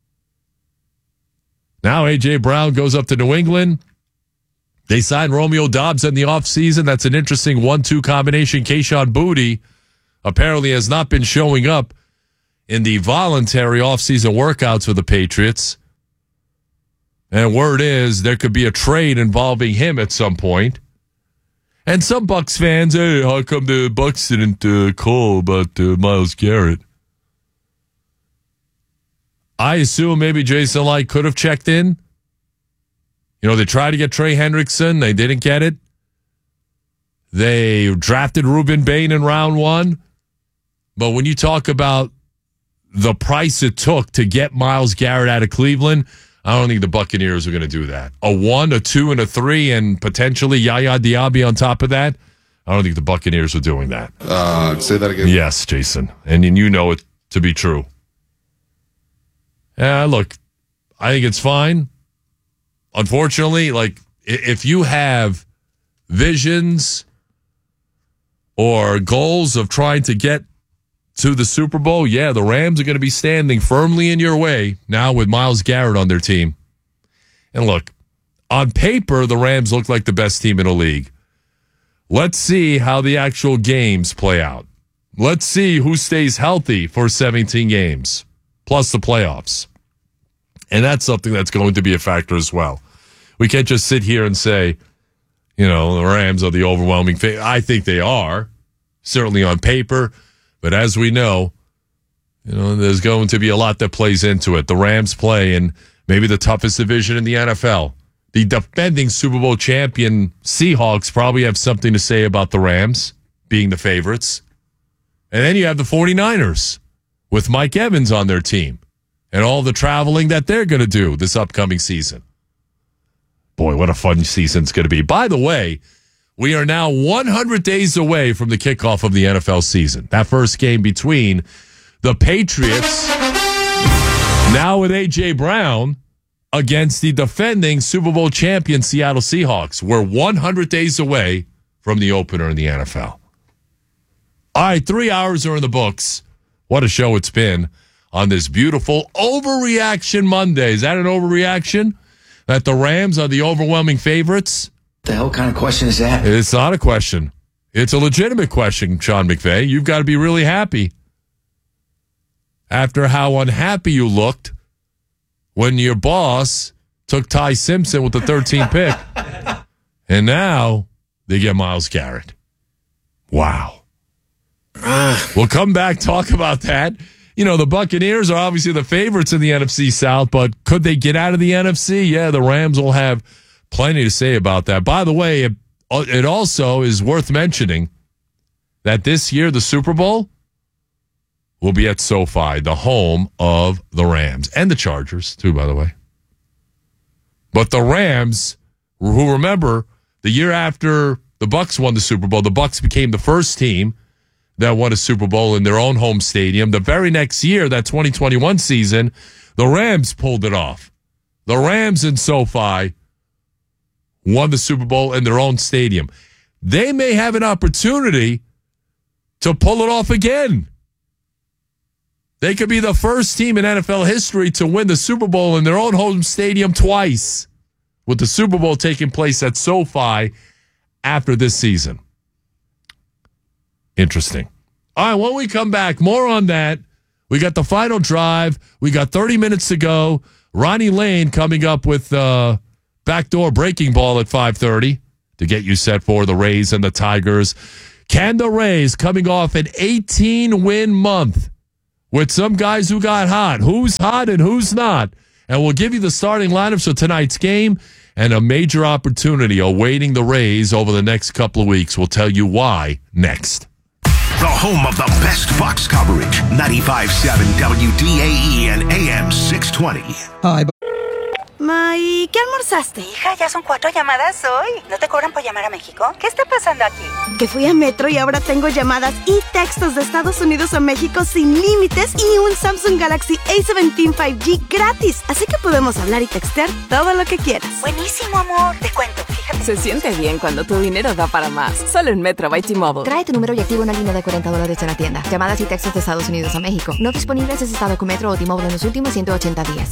Now A J. Brown goes up to New England. They signed Romeo Doubs in the offseason. That's an interesting one two combination. Kayshon Boutte apparently has not been showing up in the voluntary offseason workouts for the Patriots. And word is there could be a trade involving him at some point. And some Bucs fans, hey, how come the Bucs didn't uh, call about uh, Myles Garrett? I assume maybe Jason Light could have checked in. You know, they tried to get Trey Hendrickson. They didn't get it. They drafted Reuben Bain in round one. But when you talk about the price it took to get Myles Garrett out of Cleveland, I don't think the Buccaneers are going to do that. A one, a two, and a three, and potentially Yaya Diaby on top of that. I don't think the Buccaneers are doing that. Uh, say that again. Yes, Jason. And you know it to be true. Yeah, look, I think it's fine. Unfortunately, like, if you have visions or goals of trying to get to the Super Bowl, yeah, the Rams are going to be standing firmly in your way now with Myles Garrett on their team. And look, on paper, the Rams look like the best team in the league. Let's see how the actual games play out. Let's see who stays healthy for seventeen games, plus the playoffs. And that's something that's going to be a factor as well. We can't just sit here and say, you know, the Rams are the overwhelming favorite. I think they are, certainly on paper. But as we know, you know, there's going to be a lot that plays into it. The Rams play in maybe the toughest division in the N F L. The defending Super Bowl champion Seahawks probably have something to say about the Rams being the favorites. And then you have the 49ers with Mike Evans on their team and all the traveling that they're going to do this upcoming season. Boy, what a fun season it's going to be. By the way, we are now one hundred days away from the kickoff of the N F L season. That first game between the Patriots, now with A J. Brown, against the defending Super Bowl champion Seattle Seahawks. We're one hundred days away from the opener in the N F L. All right, three hours are in the books. What a show it's been on this beautiful Overreaction Monday. Is that an overreaction? That the Rams are the overwhelming favorites? The hell kind of question is that? It's not a question. It's a legitimate question, Sean McVay. You've got to be really happy. After how unhappy you looked when your boss took Ty Simpson with the thirteenth pick. And now they get Myles Garrett. Wow. We'll come back, talk about that. You know, the Buccaneers are obviously the favorites in the N F C South, but could they get out of the N F C? Yeah, the Rams will have plenty to say about that. By the way, it, it also is worth mentioning that this year the Super Bowl will be at SoFi, the home of the Rams and the Chargers, too, by the way. But the Rams, who remember, the year after the Bucs won the Super Bowl, the Bucs became the first team that won a Super Bowl in their own home stadium. The very next year, that twenty twenty-one season, the Rams pulled it off. The Rams in SoFi won the Super Bowl in their own stadium. They may have an opportunity to pull it off again. They could be the first team in N F L history to win the Super Bowl in their own home stadium twice, with the Super Bowl taking place at SoFi after this season. Interesting. All right, when we come back, more on that We got the final drive. We got thirty minutes to go. Ronnie Lane coming up with uh, backdoor breaking ball at five thirty to get you set for the Rays and the Tigers. Can the Rays, coming off an eighteen-win month with some guys who got hot, who's hot and who's not? And we'll give you the starting lineups for tonight's game and a major opportunity awaiting the Rays over the next couple of weeks. We'll tell you why next. The home of the best Bucks coverage. ninety-five point seven W D A E and A M six twenty. Hi. May, ¿qué almorzaste? Hija, ya son cuatro llamadas hoy. ¿No te cobran por llamar a México? ¿Qué está pasando aquí? Que fui a Metro y ahora tengo llamadas y textos de Estados Unidos a México sin límites y un Samsung Galaxy A diecisiete cinco G gratis. Así que podemos hablar y textear todo lo que quieras. Buenísimo, amor. Te cuento, fíjate. Se siente bien cuando tu dinero da para más. Solo en Metro by T-Mobile. Trae tu número y activa una línea de cuarenta dólares en la tienda. Llamadas y textos de Estados Unidos a México. No disponibles en estado con Metro o T-Mobile en los últimos ciento ochenta días.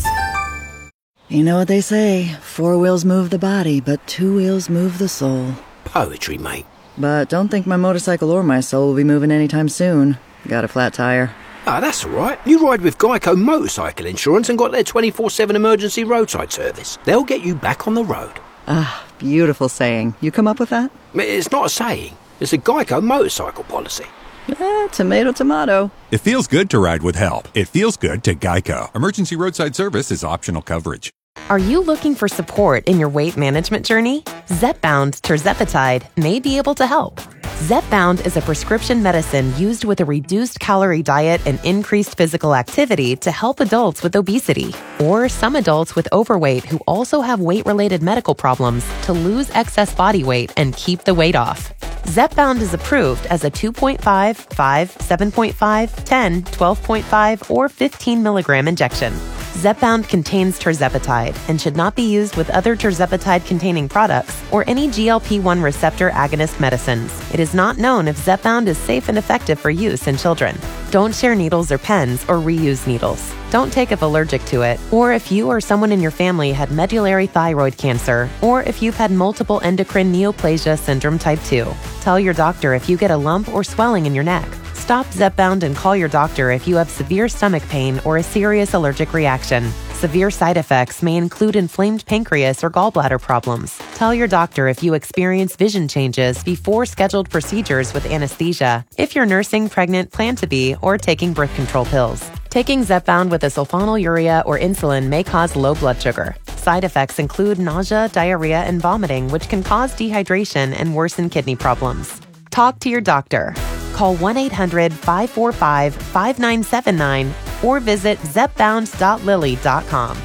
You know what they say, four wheels move the body, but two wheels move the soul. Poetry, mate. But don't think my motorcycle or my soul will be moving anytime soon. Got a flat tire. Ah, that's all right. You ride with Geico Motorcycle Insurance and got their twenty-four seven emergency roadside service. They'll get you back on the road. Ah, beautiful saying. You come up with that? It's not a saying. It's a Geico motorcycle policy. Eh, tomato, tomato. It feels good to ride with help. It feels good to Geico. Emergency roadside service is optional coverage. Are you looking for support in your weight management journey? Zepbound Tirzepatide may be able to help. Zepbound is a prescription medicine used with a reduced calorie diet and increased physical activity to help adults with obesity or some adults with overweight who also have weight-related medical problems to lose excess body weight and keep the weight off. Zepbound is approved as a two point five, five, seven point five, ten, twelve point five, or fifteen milligram injection. Zepbound contains tirzepatide and should not be used with other tirzepatide-containing products or any G L P one receptor agonist medicines. It is not known if Zepbound is safe and effective for use in children. Don't share needles or pens or reuse needles. Don't take if allergic to it, or if you or someone in your family had medullary thyroid cancer, or if you've had multiple endocrine neoplasia syndrome type two. Tell your doctor if you get a lump or swelling in your neck. Stop Zepbound and call your doctor if you have severe stomach pain or a serious allergic reaction. Severe side effects may include inflamed pancreas or gallbladder problems. Tell your doctor if you experience vision changes before scheduled procedures with anesthesia, if you're nursing, pregnant, plan to be, or taking birth control pills. Taking Zepbound with a sulfonylurea or insulin may cause low blood sugar. Side effects include nausea, diarrhea, and vomiting, which can cause dehydration and worsen kidney problems. Talk to your doctor. Call one eight hundred, five four five, five nine seven nine or visit zepbound dot lily dot com.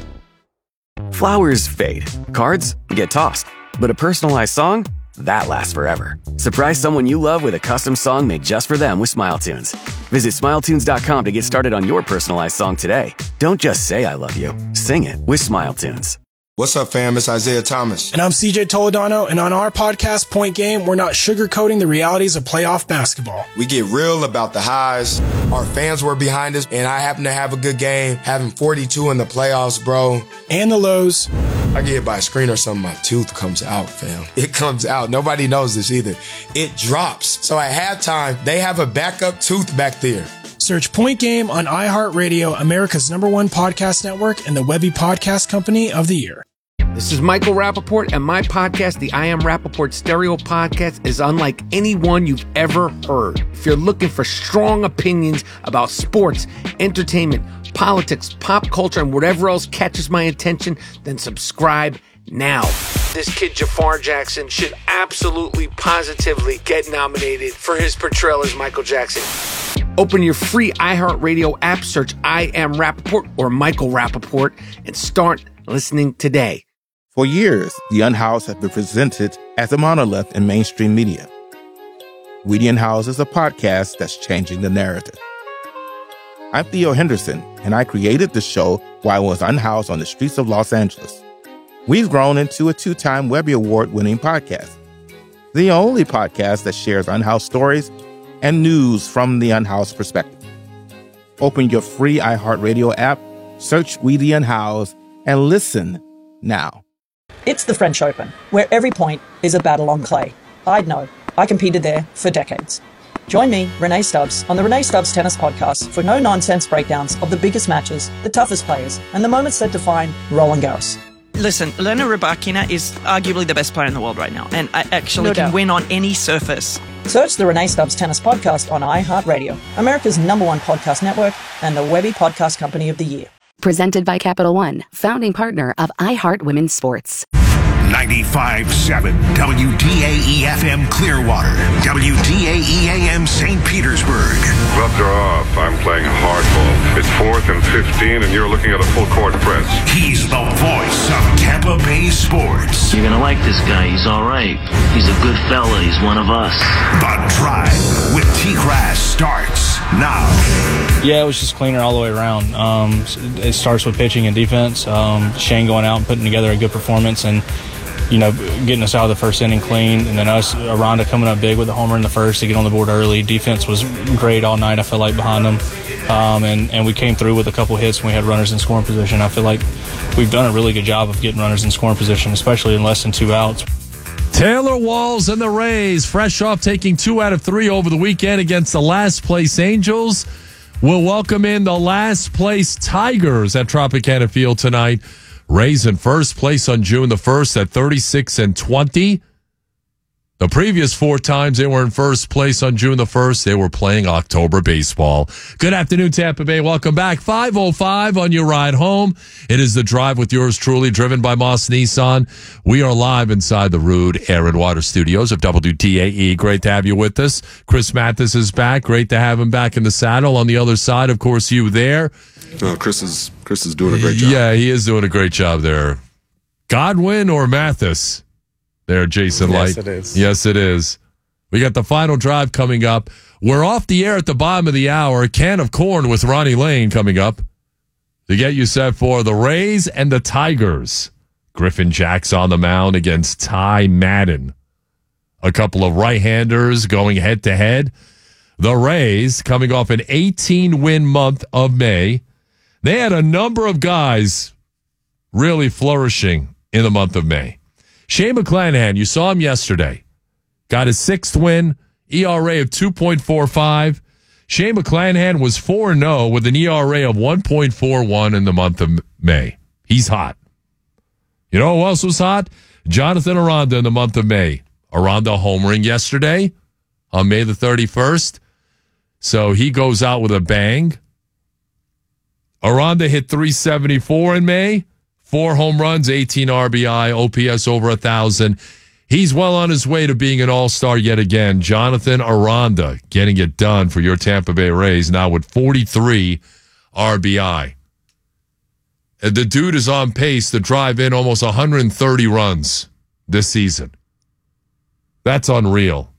Flowers fade. Cards get tossed. But a personalized song? That lasts forever. Surprise someone you love with a custom song made just for them with SmileTunes. Visit smile tunes dot com to get started on your personalized song today. Don't just say I love you. Sing it with SmileTunes. What's up, fam? It's Isaiah Thomas. And I'm C J Toledano, and on our podcast, Point Game, we're not sugarcoating the realities of playoff basketball. We get real about the highs. Our fans were behind us, and I happen to have a good game, having forty-two in the playoffs, bro. And the lows. I get hit by a screen or something, my tooth comes out, fam. It comes out. Nobody knows this either. It drops. So at halftime, they have a backup tooth back there. Search Point Game on iHeartRadio, America's number one podcast network, and the Webby Podcast Company of the Year. This is Michael Rappaport, and my podcast, the I Am Rappaport Stereo Podcast, is unlike any one you've ever heard. If you're looking for strong opinions about sports, entertainment, politics, pop culture, and whatever else catches my attention, then subscribe now. This kid, Jafar Jackson, should absolutely, positively get nominated for his portrayal as Michael Jackson. Open your free iHeartRadio app, search I Am Rappaport or Michael Rappaport, and start listening today. For years, the Unhoused have been presented as a monolith in mainstream media. We the Unhoused is a podcast that's changing the narrative. I'm Theo Henderson, and I created the show while I was unhoused on the streets of Los Angeles. We've grown into a two-time Webby Award-winning podcast, the only podcast that shares unhoused stories and news from the unhoused perspective. Open your free iHeartRadio app, search We the Unhoused, and listen now. It's the French Open, where every point is a battle on clay. I'd know. I competed there for decades. Join me, Renee Stubbs, on the Renee Stubbs Tennis Podcast for no-nonsense breakdowns of the biggest matches, the toughest players, and the moments that define Roland Garros. Listen, Elena Rybakina is arguably the best player in the world right now, and I actually No can doubt. win on any surface. Search the Renee Stubbs Tennis Podcast on iHeartRadio, America's number one podcast network, and the Webby Podcast Company of the Year. Presented by Capital One, founding partner of iHeart Women's Sports. ninety-five point seven W D A E F M Clearwater, W D A E A M Saint Petersburg. Gloves are off. I'm playing hardball. It's fourth and fifteen, and you're looking at a full court press. He's the voice of Tampa Bay sports. You're gonna like this guy. He's all right. He's a good fella. He's one of us. The Drive with T-Grass starts now. Yeah, it was just cleaner all the way around. Um, it starts with pitching and defense. Um, Shane going out and putting together a good performance and, you know, getting us out of the first inning clean. And then us, Aranda coming up big with the homer in the first to get on the board early. Defense was great all night, I feel like, behind them. Um, and, and we came through with a couple hits and we had runners in scoring position. I feel like we've done a really good job of getting runners in scoring position, especially in less than two outs. Taylor Walls and the Rays, fresh off taking two out of three over the weekend against the last place Angels, will welcome in the last place Tigers at Tropicana Field tonight. Rays in first place on June the first at thirty-six and twenty. The previous four times they were in first place on June the first, they were playing October baseball. Good afternoon, Tampa Bay. Welcome back. five oh five on your ride home. It is The Drive with yours truly, driven by Moss Nissan. We are live inside the Rude Air and Water Studios of W D A E. Great to have you with us. Chris Mathis is back. Great to have him back in the saddle. On the other side, of course, you there. No, Chris is Chris is doing a great job. Yeah, he is doing a great job there. Godwin or Mathis? There, Jason Light. Yes, it is. Yes, it is. We got the final drive coming up. We're off the air at the bottom of the hour. Can of Corn with Ronnie Lane coming up to get you set for the Rays and the Tigers. Griffin Jack's on the mound against Ty Madden. A couple of right-handers going head-to-head. The Rays coming off an eighteen-win month of May. They had a number of guys really flourishing in the month of May. Shane McClanahan, you saw him yesterday. Got his sixth win, E R A of two point four five. Shane McClanahan was four and oh with an E R A of one point four one in the month of May. He's hot. You know who else was hot? Jonathan Aranda in the month of May. Aranda homering yesterday on May the thirty-first. So he goes out with a bang. Aranda hit three seventy-four in May. Four home runs, eighteen R B I, O P S over one thousand. He's well on his way to being an all-star yet again. Jonathan Aranda getting it done for your Tampa Bay Rays now with forty-three R B I. And the dude is on pace to drive in almost one hundred thirty runs this season. That's unreal.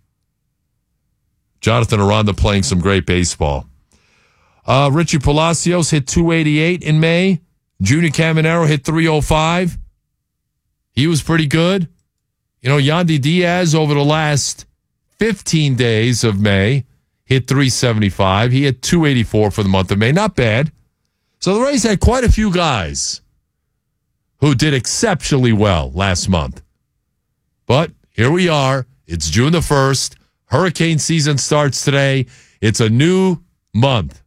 Jonathan Aranda playing some great baseball. Uh, Richie Palacios hit two eighty-eight in May. Junior Caminero hit three oh five. He was pretty good. You know, Yandy Diaz over the last fifteen days of May hit three seventy-five. He hit two eighty-four for the month of May. Not bad. So the Rays had quite a few guys who did exceptionally well last month. But here we are. It's June the first. Hurricane season starts today. It's a new month.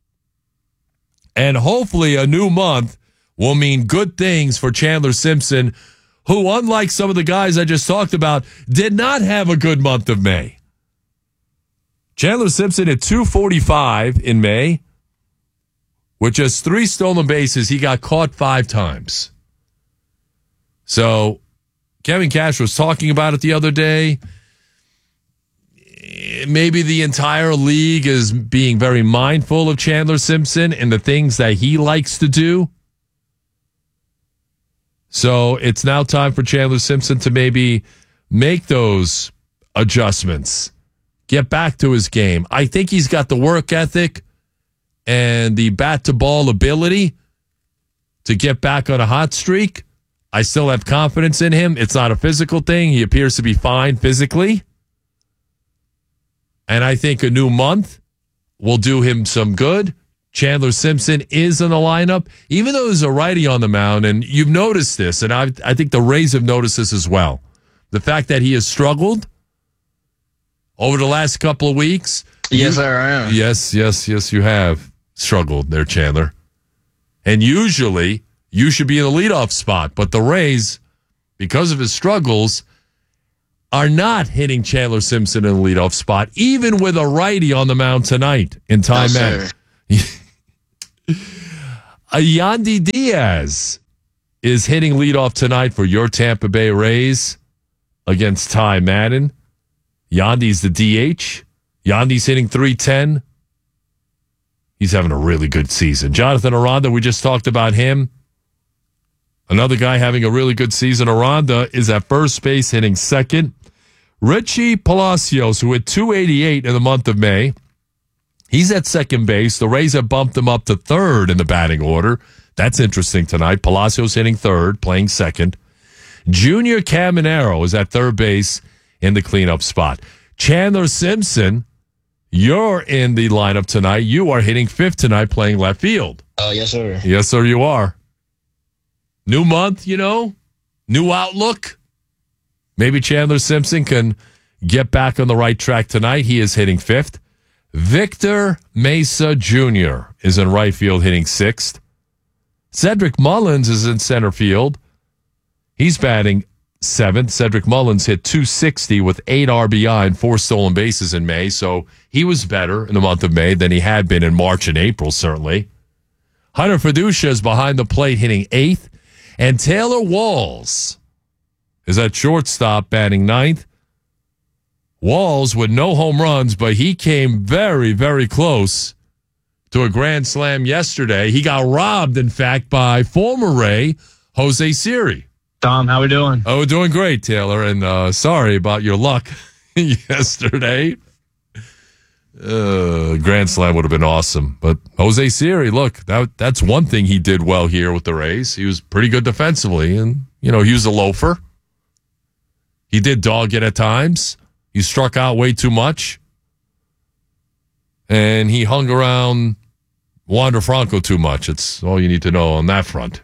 And hopefully a new month will mean good things for Chandler Simpson, who, unlike some of the guys I just talked about, did not have a good month of May. Chandler Simpson at two forty-five in May. With just three stolen bases, he got caught five times. So Kevin Cash was talking about it the other day. Maybe the entire league is being very mindful of Chandler Simpson and the things that he likes to do. So it's now time for Chandler Simpson to maybe make those adjustments, get back to his game. I think he's got the work ethic and the bat-to-ball ability to get back on a hot streak. I still have confidence in him. It's not a physical thing. He appears to be fine physically. And I think a new month will do him some good. Chandler Simpson is in the lineup, even though there's a righty on the mound, and you've noticed this, and I, I think the Rays have noticed this as well. The fact that he has struggled over the last couple of weeks, Yes, sir, I am. Yes, yes, yes, you have struggled there, Chandler. And usually, you should be in the leadoff spot. But the Rays, because of his struggles, are not hitting Chandler Simpson in the leadoff spot, even with a righty on the mound tonight in Ty No, Madden. Yandy Diaz is hitting leadoff tonight for your Tampa Bay Rays against Ty Madden. Yandy's the D H. Yandy's hitting three ten. He's having a really good season. Jonathan Aranda, we just talked about him. Another guy having a really good season. Aranda is at first base hitting second. Richie Palacios, who hit two eighty-eight in the month of May. He's at second base. The Rays have bumped him up to third in the batting order. That's interesting tonight. Palacios hitting third, playing second. Junior Caminero is at third base in the cleanup spot. Chandler Simpson, you're in the lineup tonight. You are hitting fifth tonight, playing left field. Oh, uh, yes, sir. Yes, sir, you are. New month, you know, new outlook. Maybe Chandler Simpson can get back on the right track tonight. He is hitting fifth. Victor Mesa Junior is in right field hitting sixth. Cedric Mullins is in center field. He's batting seventh. Cedric Mullins hit two sixty with eight R B I and four stolen bases in May, so he was better in the month of May than he had been in March and April, certainly. Hunter Fiducia is behind the plate hitting eighth. And Taylor Walls is at shortstop batting ninth. Walls with no home runs, but he came very, very close to a grand slam yesterday. He got robbed, in fact, by former Ray, Jose Siri. Tom, how we doing? Oh, we're doing great, Taylor, and uh, sorry about your luck yesterday. Uh, grand slam would have been awesome. But Jose Siri, look, that that's one thing he did well here with the Rays. He was pretty good defensively, and, you know, he was a loafer. He did dog it at times. He struck out way too much. And he hung around Wander Franco too much. It's all you need to know on that front.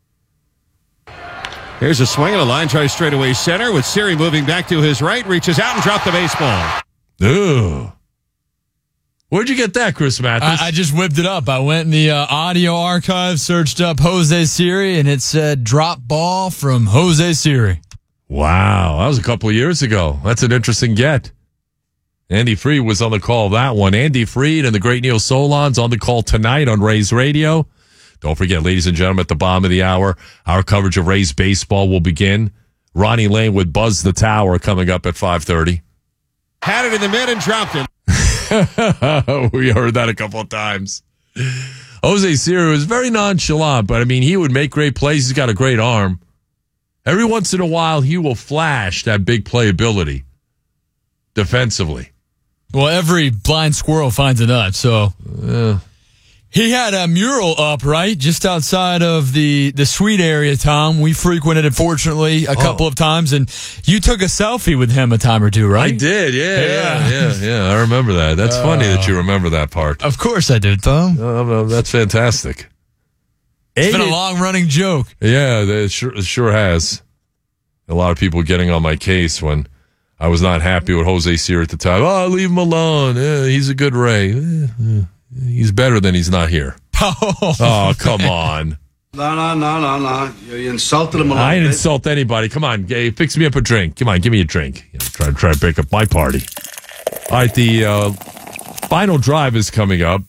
Here's a swing and a line tries straightaway center with Siri moving back to his right, reaches out and dropped the baseball. Ugh. Where'd you get that, Chris Mathis? I, I just whipped it up. I went in the uh, audio archive, searched up Jose Siri, and it said drop ball from Jose Siri. Wow, that was a couple of years ago. That's an interesting get. Andy Freed was on the call that one. Andy Freed and the great Neil Solon's on the call tonight on Rays Radio. Don't forget, ladies and gentlemen, at the bottom of the hour, our coverage of Rays baseball will begin. Ronnie Lane with Buzz the Tower coming up at five thirty. Had it in the mid and dropped it. We heard that a couple of times. Jose Siri was very nonchalant, but, I mean, he would make great plays. He's got a great arm. Every once in a while, he will flash that big playability defensively. Well, every blind squirrel finds a nut, so... Uh, he had a mural up, right, just outside of the, the suite area, Tom. We frequented it, fortunately, a oh. couple of times, and you took a selfie with him a time or two, right? I did, yeah, yeah, yeah, yeah. I remember that. That's uh, funny that you remember that part. Of course I do, Tom. Uh, that's fantastic. It's been a long-running joke. Yeah, it sure, it sure has. A lot of people getting on my case when I was not happy with Jose Siri at the time. Oh, leave him alone. Yeah, he's a good Ray. Yeah, yeah. He's better than he's not here. Oh, oh come on. No, no, no, no, no. You insulted him a lot. I didn't insult anybody. Come on, Gay. Fix me up a drink. Come on, give me a drink. You know, try to try to break up my party. All right, the uh, final drive is coming up.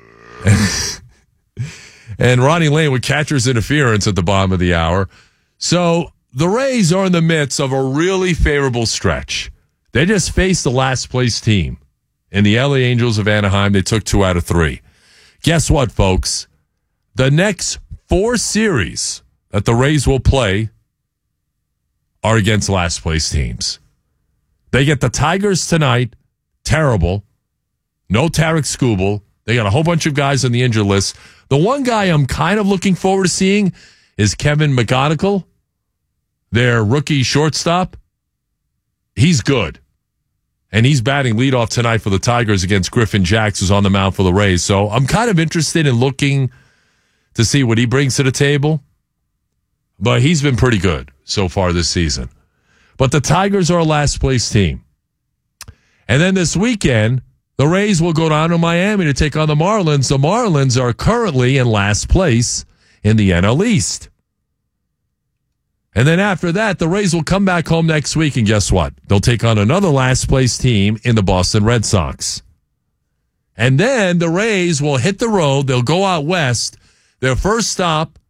And Ronnie Lane with catcher's interference at the bottom of the hour. So the Rays are in the midst of a really favorable stretch. They just faced the last place team. In the L A Angels of Anaheim, they took two out of three. Guess what, folks? The next four series that the Rays will play are against last place teams. They get the Tigers tonight. Terrible. No Tarek Skubal. They got a whole bunch of guys on the injured list. The one guy I'm kind of looking forward to seeing is Kevin McGonigal, their rookie shortstop. He's good. And he's batting leadoff tonight for the Tigers against Griffin Jacks, who's on the mound for the Rays. So I'm kind of interested in looking to see what he brings to the table. But he's been pretty good so far this season. But the Tigers are a last place team. And then this weekend, The Rays will go down to Miami to take on the Marlins. The Marlins are currently in last place in the N L East. And then after that, the Rays will come back home next week, and guess what? They'll take on another last place team in the Boston Red Sox. And then the Rays will hit the road. They'll go out west. Their first stop